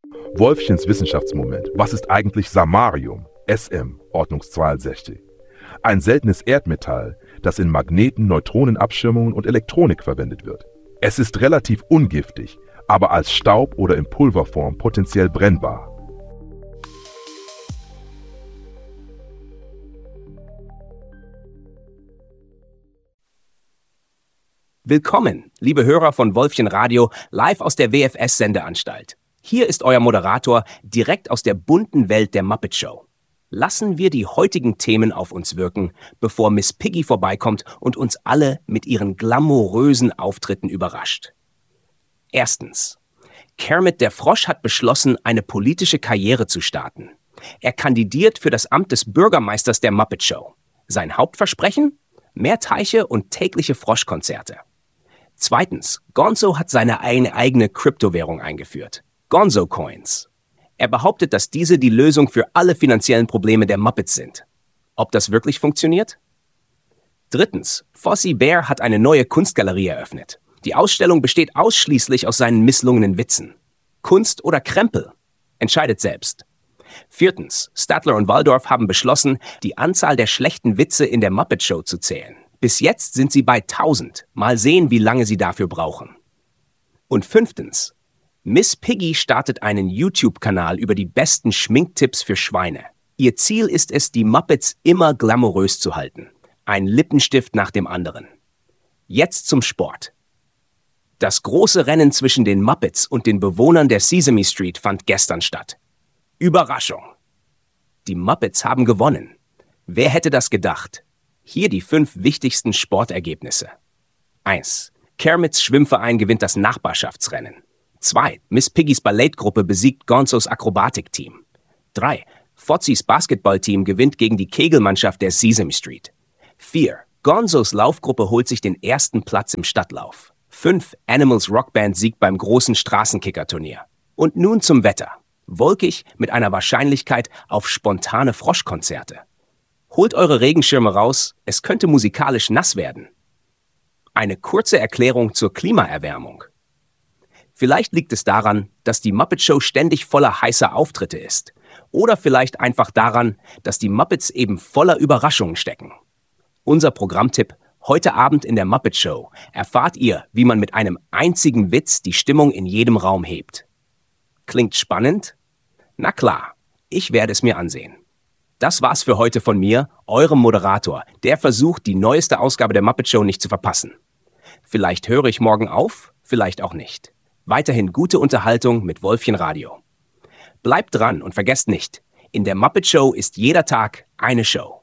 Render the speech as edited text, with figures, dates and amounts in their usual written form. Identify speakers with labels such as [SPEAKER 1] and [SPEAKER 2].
[SPEAKER 1] Wolfchens Wissenschaftsmoment. Was ist eigentlich Samarium? SM, Ordnungszahl 60. Ein seltenes Erdmetall, das in Magneten, Neutronenabschirmungen und Elektronik verwendet wird. Es ist relativ ungiftig, aber als Staub oder in Pulverform potenziell brennbar.
[SPEAKER 2] Willkommen, liebe Hörer von Wolfchen Radio, live aus der WFS-Sendeanstalt. Hier ist euer Moderator direkt aus der bunten Welt der Muppet Show. Lassen wir die heutigen Themen auf uns wirken, bevor Miss Piggy vorbeikommt und uns alle mit ihren glamourösen Auftritten überrascht. Erstens. Kermit der Frosch hat beschlossen, eine politische Karriere zu starten. Er kandidiert für das Amt des Bürgermeisters der Muppet Show. Sein Hauptversprechen? Mehr Teiche und tägliche Froschkonzerte. Zweitens. Gonzo hat seine eigene Kryptowährung eingeführt. Gonzo Coins. Er behauptet, dass diese die Lösung für alle finanziellen Probleme der Muppets sind. Ob das wirklich funktioniert? Drittens. Fozzie Bear hat eine neue Kunstgalerie eröffnet. Die Ausstellung besteht ausschließlich aus seinen misslungenen Witzen. Kunst oder Krempel? Entscheidet selbst. Viertens. Statler und Waldorf haben beschlossen, die Anzahl der schlechten Witze in der Muppet Show zu zählen. Bis jetzt sind sie bei 1000. Mal sehen, wie lange sie dafür brauchen. Und fünftens. Miss Piggy startet einen YouTube-Kanal über die besten Schminktipps für Schweine. Ihr Ziel ist es, die Muppets immer glamourös zu halten. Ein Lippenstift nach dem anderen. Jetzt zum Sport. Das große Rennen zwischen den Muppets und den Bewohnern der Sesame Street fand gestern statt. Überraschung! Die Muppets haben gewonnen. Wer hätte das gedacht? Hier die 5 wichtigsten Sportergebnisse. 1. Kermits Schwimmverein gewinnt das Nachbarschaftsrennen. 2. Miss Piggys Ballettgruppe besiegt Gonzos Akrobatikteam. 3. Fozzies Basketballteam gewinnt gegen die Kegelmannschaft der Sesame Street. 4. Gonzos Laufgruppe holt sich den ersten Platz im Stadtlauf. 5. Animals Rockband siegt beim großen Straßenkickerturnier. Und nun zum Wetter. Wolkig mit einer Wahrscheinlichkeit auf spontane Froschkonzerte. Holt eure Regenschirme raus, es könnte musikalisch nass werden. Eine kurze Erklärung zur Klimaerwärmung. Vielleicht liegt es daran, dass die Muppet Show ständig voller heißer Auftritte ist. Oder vielleicht einfach daran, dass die Muppets eben voller Überraschungen stecken. Unser Programmtipp: Heute Abend in der Muppet Show erfahrt ihr, wie man mit einem einzigen Witz die Stimmung in jedem Raum hebt. Klingt spannend? Na klar, ich werde es mir ansehen. Das war's für heute von mir, eurem Moderator, der versucht, die neueste Ausgabe der Muppet Show nicht zu verpassen. Vielleicht höre ich morgen auf, vielleicht auch nicht. Weiterhin gute Unterhaltung mit Wolfchen Radio. Bleibt dran und vergesst nicht, in der Muppet Show ist jeder Tag eine Show.